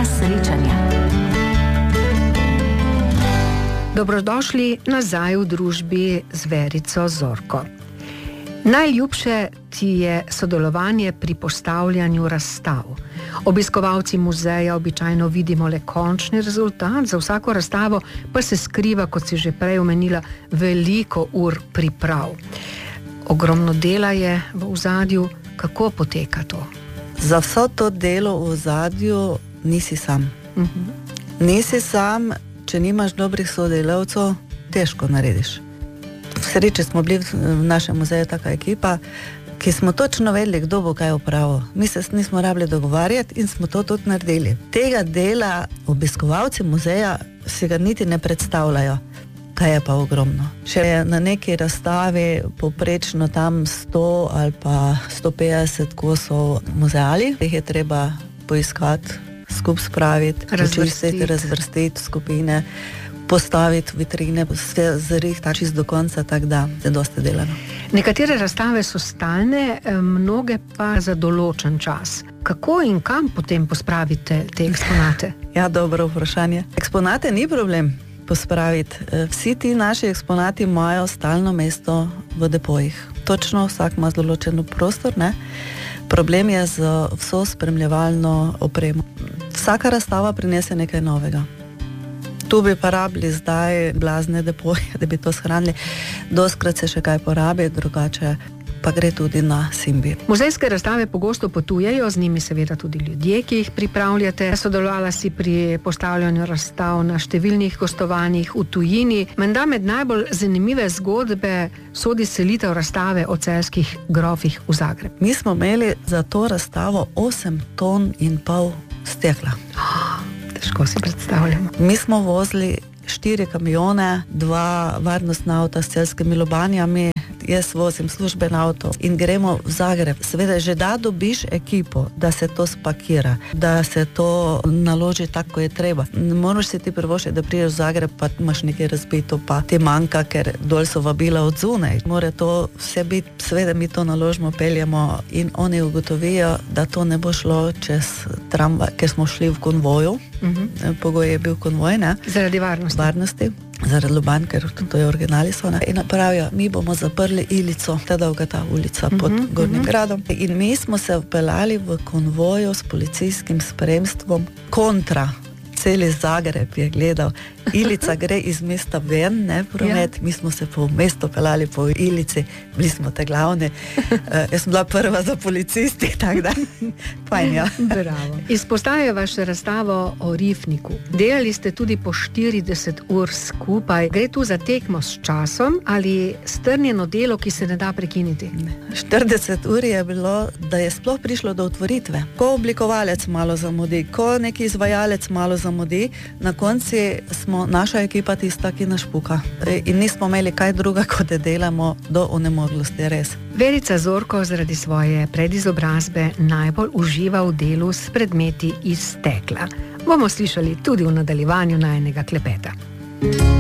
srečanja. Dobrodošli nazaj v družbi z Verico Zorko. Najljubše ti je sodelovanje pri postavljanju razstav. Obiskovalci muzeja običajno vidimo le končni rezultat, za vsako razstavo pa se skriva, kot si že prej omenila, veliko ur priprav. Ogromno dela je v ozadju. Kako poteka to? Za vso to delo v ozadju nisi sam. Nisi sam, če nimaš dobrih sodelavcev, težko narediš. V sreči smo bili v našem muzeju taka ekipa, ki smo točno vedeli, kdo bo kaj opravil. Mi se nismo rabili dogovarjati in smo to tudi naredili. Tega dela obiskovalci muzeja si ga niti ne predstavljajo, kaj je pa ogromno. Če je na neki razstavi poprečno tam 100 ali pa 150 kosov muzeali, jih je treba poiskati, skupaj spraviti, razvrstiti skupine, postaviti vitrine, vse zrihta čist do konca, tako da je dosti delano. Nekatere razstave so stalne, mnoge pa za določen čas. Kako in kam potem pospravite te eksponate? Ja, dobro vprašanje. Eksponate ni problem pospraviti. Vsi ti naši eksponati imajo stalno mesto v depojih. Točno vsak ima določen prostor, ne? Problem je z vso spremljevalno opremo. Vsaka razstava prinese nekaj novega. Tu bi pa rabili zdaj blazne depoje, da bi to shranili. Doskrat se še kaj porabi, drugače pa gre tudi na Simbi. Muzejske razstave pogosto potujejo, z njimi seveda tudi ljudje, ki jih pripravljate. Sodelovala si pri postavljanju razstav na številnih gostovanjih v tujini. Menda med najbolj zanimive zgodbe sodi selitev razstave o celjskih grofih v Zagreb. Mi smo imeli za to razstavo 8,5 ton stekla. Težko si predstavljamo. Mi smo vozili 4 kamione, 2 varnostna avta s celjskimi lobanjami, jaz vozim služben avto in gremo v Zagreb. Seveda, že da dobiš ekipo, da se to spakira, da se to naloži tako, ko je treba. Ne moraš si ti privoščiti, da priješ v Zagreb, pa imaš nekaj razbito, pa ti manjka, ker dol so vabila od zunaj. Mora to vse biti, seveda mi to naložimo, peljemo in oni ugotovijo, da to ne bo šlo čez tramvaj, ker smo šli v konvoju. Pogoj je bil konvoj, ne? Zaradi varnosti. Zaradi Lobanj, ker to je originali so, ne? In pravijo, mi bomo zaprli Ilico, ta dolga ta ulica pod Gornjim gradom. In mi smo se vpeljali v konvoju s policijskim spremstvom kontra. Celi Zagreb je gledal. Ilica gre iz mesta ven, ne, promet. Ja. Mi smo se po mestu peljali po Ilici, bili smo te glavne. Jaz sem bila prva za policisti, tako da fajn, ja. Bravo. Izpostavljajo vašo razstavo o Rifniku. Delali ste tudi po 40 ur skupaj. Gre tu za tekmo s časom ali strnjeno delo, ki se ne da prekiniti? 40 ur je bilo, da je sploh prišlo do otvoritve. Ko oblikovalec malo zamudi, ko neki izvajalec malo zamudi, na konci smo naša ekipa tista, ki nas špuka. In nismo imeli kaj druga, kot da delamo do onemoglosti, res. Verica Zorko zaradi svoje predizobrazbe najbolj uživa v delu s predmeti iz stekla. Bomo slišali tudi v nadaljevanju najinega klepeta.